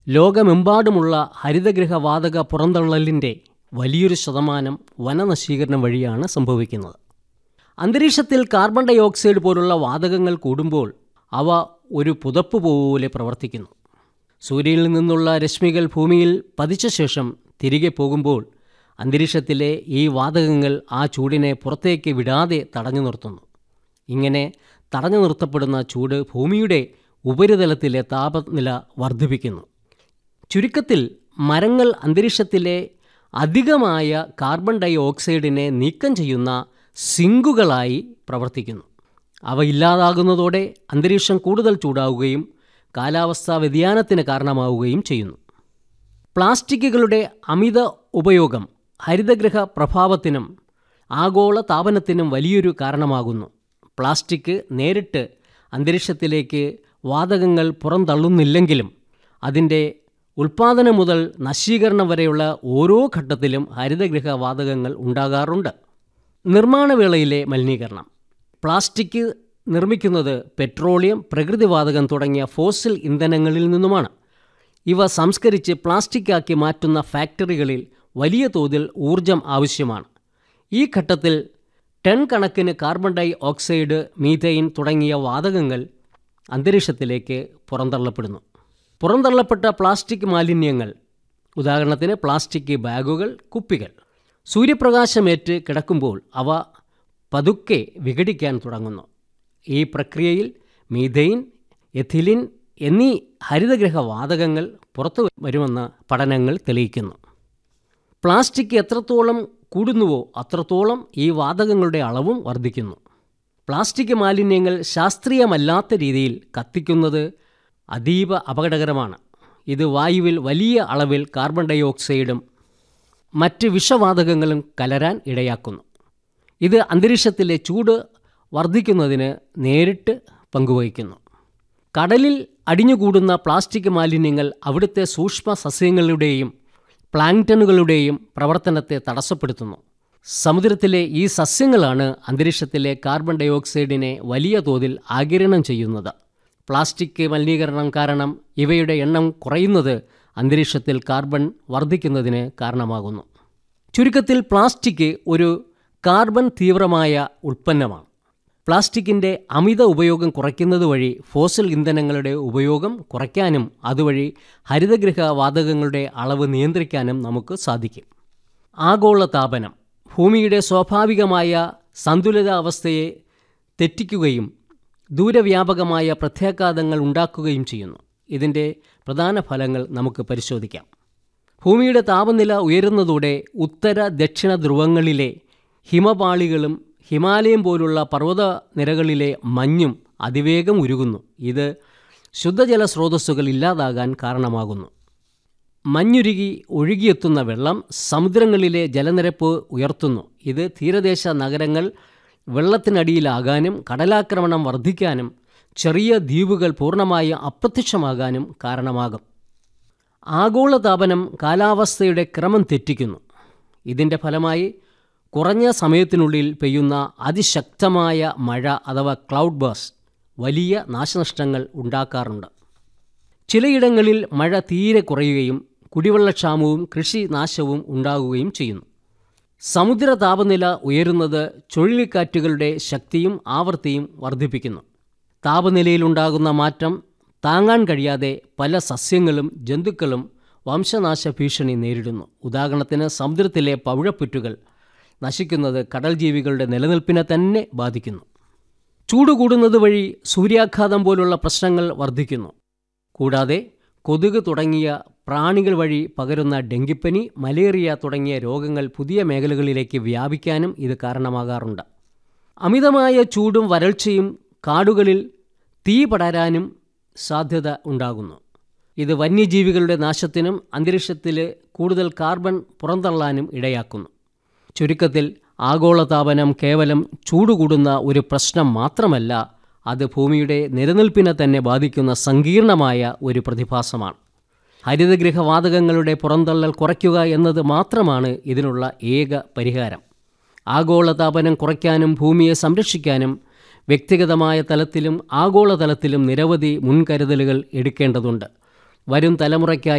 ലോകമെമ്പാടുമുള്ള ഹരിതഗൃഹവാതക പുറന്തള്ളലിൻ്റെ വലിയൊരു ശതമാനം വനനശീകരണം വഴിയാണ് സംഭവിക്കുന്നത്. അന്തരീക്ഷത്തിൽ കാർബൺ ഡൈ ഓക്സൈഡ് പോലുള്ള വാതകങ്ങൾ കൂടുമ്പോൾ അവ ഒരു പുതപ്പ് പോലെ പ്രവർത്തിക്കുന്നു. സൂര്യനിൽ നിന്നുള്ള രശ്മികൾ ഭൂമിയിൽ പതിച്ച ശേഷം തിരികെ പോകുമ്പോൾ അന്തരീക്ഷത്തിലെ ഈ വാതകങ്ങൾ ആ ചൂടിനെ പുറത്തേക്ക് വിടാതെ തടഞ്ഞു നിർത്തുന്നു. ഇങ്ങനെ തടഞ്ഞു നിർത്തപ്പെടുന്ന ചൂട് ഭൂമിയുടെ ഉപരിതലത്തിലെ താപനില വർദ്ധിപ്പിക്കുന്നു. ചുരുക്കത്തിൽ മരങ്ങൾ അന്തരീക്ഷത്തിലെ അധികമായ കാർബൺ ഡൈ ഓക്സൈഡിനെ നീക്കം ചെയ്യുന്ന സിങ്കുകളായി പ്രവർത്തിക്കുന്നു. അവ ഇല്ലാതാകുന്നതോടെ അന്തരീക്ഷം കൂടുതൽ ചൂടാവുകയും കാലാവസ്ഥാ വ്യതിയാനത്തിന് കാരണമാവുകയും ചെയ്യുന്നു. പ്ലാസ്റ്റിക്കുകളുടെ അമിത ഉപയോഗം ഹരിതഗൃഹ പ്രഭാവത്തിനും ആഗോള താപനത്തിനും വലിയൊരു കാരണമാകുന്നു. പ്ലാസ്റ്റിക് നേരിട്ട് അന്തരീക്ഷത്തിലേക്ക് വാതകങ്ങൾ പുറന്തള്ളുന്നില്ലെങ്കിലും അതിൻ്റെ ഉൽപ്പാദനം മുതൽ നശീകരണം വരെയുള്ള ഓരോ ഘട്ടത്തിലും ഹരിതഗൃഹ വാതകങ്ങൾ ഉണ്ടാകാറുണ്ട്. നിർമ്മാണവേളയിലെ മലിനീകരണം. പ്ലാസ്റ്റിക് നിർമ്മിക്കുന്നത് പെട്രോളിയം, പ്രകൃതിവാതകം തുടങ്ങിയ ഫോസിൽ ഇന്ധനങ്ങളിൽ നിന്നുമാണ്. ഇവ സംസ്കരിച്ച് പ്ലാസ്റ്റിക്കാക്കി മാറ്റുന്ന ഫാക്ടറികളിൽ വലിയ തോതിൽ ഊർജം ആവശ്യമാണ്. ഈ ഘട്ടത്തിൽ ടൺ കണക്കിന് കാർബൺ ഡൈ ഓക്സൈഡ്, മീഥെയ്ൻ തുടങ്ങിയ വാതകങ്ങൾ അന്തരീക്ഷത്തിലേക്ക് പുറന്തള്ളപ്പെടുന്നു. പുറന്തള്ളപ്പെട്ട പ്ലാസ്റ്റിക് മാലിന്യങ്ങൾ, ഉദാഹരണത്തിന് പ്ലാസ്റ്റിക് ബാഗുകൾ, കുപ്പികൾ, സൂര്യപ്രകാശമേറ്റ് കിടക്കുമ്പോൾ അവ പതുക്കെ വിഘടിക്കാൻ തുടങ്ങുന്നു. ഈ പ്രക്രിയയിൽ മീഥെയ്ൻ, എഥിലിൻ എന്നീ ഹരിതഗൃഹ വാതകങ്ങൾ പുറത്തു വരുമെന്ന് പഠനങ്ങൾ തെളിയിക്കുന്നു. പ്ലാസ്റ്റിക് എത്രത്തോളം കൂടുന്നുവോ അത്രത്തോളം ഈ വാതകങ്ങളുടെ അളവും വർദ്ധിക്കുന്നു. പ്ലാസ്റ്റിക് മാലിന്യങ്ങൾ ശാസ്ത്രീയമല്ലാത്ത രീതിയിൽ കത്തിക്കുന്നത് അതീവ അപകടകരമാണ്. ഇത് വായുവിൽ വലിയ അളവിൽ കാർബൺ ഡൈ ഓക്സൈഡും മറ്റ് വിഷവാതകങ്ങളും കലരാൻ ഇടയാക്കുന്നു. ഇത് അന്തരീക്ഷത്തിലെ ചൂട് വർദ്ധിക്കുന്നതിന് നേരിട്ട് പങ്കുവഹിക്കുന്നു. കടലിൽ അടിഞ്ഞുകൂടുന്ന പ്ലാസ്റ്റിക് മാലിന്യങ്ങൾ അവിടുത്തെ സൂക്ഷ്മ സസ്യങ്ങളുടെയും പ്ലാങ്ക്ടനുകളുടെയും പ്രവർത്തനത്തെ തടസ്സപ്പെടുത്തുന്നു. സമുദ്രത്തിലെ ഈ സസ്യങ്ങളാണ് അന്തരീക്ഷത്തിലെ കാർബൺ ഡൈ ഓക്സൈഡിനെ വലിയ തോതിൽ ആഗിരണം ചെയ്യുന്നത്. പ്ലാസ്റ്റിക് മലിനീകരണം കാരണം ഇവയുടെ എണ്ണം കുറയുന്നത് അന്തരീക്ഷത്തിൽ കാർബൺ വർദ്ധിക്കുന്നതിന് കാരണമാകുന്നു. ചുരുക്കത്തിൽ പ്ലാസ്റ്റിക് ഒരു കാർബൺ തീവ്രമായ ഉൽപ്പന്നമാണ്. പ്ലാസ്റ്റിക്കിൻ്റെ അമിത ഉപയോഗം കുറയ്ക്കുന്നത് വഴി ഫോസിൽ ഇന്ധനങ്ങളുടെ ഉപയോഗം കുറയ്ക്കാനും അതുവഴി ഹരിതഗൃഹ വാതകങ്ങളുടെ അളവ് നിയന്ത്രിക്കാനും നമുക്ക് സാധിക്കും. ആഗോളതാപനം ഭൂമിയുടെ സ്വാഭാവികമായ സന്തുലിതാവസ്ഥയെ തെറ്റിക്കുകയും ദൂരവ്യാപകമായ പ്രത്യാഘാതങ്ങൾ ഉണ്ടാക്കുകയും ചെയ്യുന്നു. ഇതിൻ്റെ പ്രധാന ഫലങ്ങൾ നമുക്ക് പരിശോധിക്കാം. ഭൂമിയുടെ താപനില ഉയരുന്നതോടെ ഉത്തര ദക്ഷിണ ധ്രുവങ്ങളിലെ ഹിമപാളികളും ഹിമാലയം പോലുള്ള പർവ്വതനിരകളിലെ മഞ്ഞും അതിവേഗം ഉരുകുന്നു. ഇത് ശുദ്ധജല സ്രോതസ്സുകൾ ഇല്ലാതാകാൻ കാരണമാകുന്നു. മഞ്ഞുരുകി ഒഴുകിയെത്തുന്ന വെള്ളം സമുദ്രങ്ങളിലെ ജലനിരപ്പ് ഉയർത്തുന്നു. ഇത് തീരദേശ നഗരങ്ങൾ വെള്ളത്തിനടിയിലാകാനും കടലാക്രമണം വർദ്ധിക്കാനും ചെറിയ ദ്വീപുകൾ പൂർണ്ണമായി അപ്രത്യക്ഷമാകാനും കാരണമാകും. ആഗോളതാപനം കാലാവസ്ഥയുടെ ക്രമം തെറ്റിക്കുന്നു. ഇതിൻ്റെ ഫലമായി കുറഞ്ഞ സമയത്തിനുള്ളിൽ പെയ്യുന്ന അതിശക്തമായ മഴ അഥവാ ക്ലൗഡ് ബേഴ്സ്റ്റ് വലിയ നാശനഷ്ടങ്ങൾ ഉണ്ടാക്കാറുണ്ട്. ചിലയിടങ്ങളിൽ മഴ തീരെ കുറയുകയും കുടിവെള്ളക്ഷാമവും കൃഷിനാശവും ഉണ്ടാകുകയും ചെയ്യുന്നു. സമുദ്ര താപനില ഉയരുന്നത് ചുഴലിക്കാറ്റുകളുടെ ശക്തിയും ആവൃത്തിയും വർദ്ധിപ്പിക്കുന്നു. താപനിലയിലുണ്ടാകുന്ന മാറ്റം താങ്ങാൻ കഴിയാതെ പല സസ്യങ്ങളും ജന്തുക്കളും വംശനാശ ഭീഷണി നേരിടുന്നു. ഉദാഹരണത്തിന് സമുദ്രത്തിലെ പവിഴപ്പുറ്റുകൾ നശിക്കുന്നത് കടൽ ജീവികളുടെ നിലനിൽപ്പിനെ തന്നെ ബാധിക്കുന്നു. ചൂട് കൂടുന്നത് വഴി സൂര്യാഘാതം പോലുള്ള പ്രശ്നങ്ങൾ വർദ്ധിക്കുന്നു. കൂടാതെ കൊതുക് തുടങ്ങിയ പ്രാണികൾ വഴി പകരുന്ന ഡെങ്കിപ്പനി, മലേറിയ തുടങ്ങിയ രോഗങ്ങൾ പുതിയ മേഖലകളിലേക്ക് വ്യാപിക്കാനും ഇത് കാരണമാകാറുണ്ട്. അമിതമായ ചൂടും വരൾച്ചയും കാടുകളിൽ തീ പടരാനും സാധ്യത ഉണ്ടാകുന്നു. ഇത് വന്യജീവികളുടെ നാശത്തിനും അന്തരീക്ഷത്തിൽ കൂടുതൽ കാർബൺ പുറന്തള്ളാനും ഇടയാക്കുന്നു. ചുരുക്കത്തിൽ ആഗോളതാപനം കേവലം ചൂടുകൂടുന്ന ഒരു പ്രശ്നം മാത്രമല്ല, അത് ഭൂമിയുടെ നിലനിൽപ്പിനെ തന്നെ ബാധിക്കുന്ന സങ്കീർണമായ ഒരു പ്രതിഭാസമാണ്. ഹരിതഗൃഹവാതകങ്ങളുടെ പുറന്തള്ളൽ കുറയ്ക്കുക എന്നത് മാത്രമാണ് ഇതിനുള്ള ഏക പരിഹാരം. ആഗോളതാപനം കുറയ്ക്കാനും ഭൂമിയെ സംരക്ഷിക്കാനും വ്യക്തിഗതമായ തലത്തിലും ആഗോളതലത്തിലും നിരവധി മുൻകരുതലുകൾ എടുക്കേണ്ടതുണ്ട്. വരും തലമുറയ്ക്കായി